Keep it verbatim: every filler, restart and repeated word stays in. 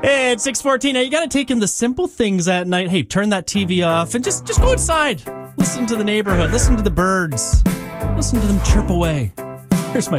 Hey, it's six fourteen. Now, you got to take in the simple things at night. Hey, turn that T V off and just, just go outside. Listen to the neighborhood. Listen to the birds. Listen to them chirp away. Here's my